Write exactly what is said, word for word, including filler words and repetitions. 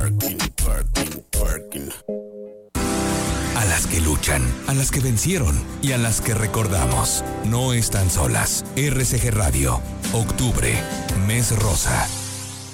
Twerking, twerking, twerking. A las que luchan, a las que vencieron y a las que recordamos. No están solas. R C G Radio. Octubre. Mes Rosa.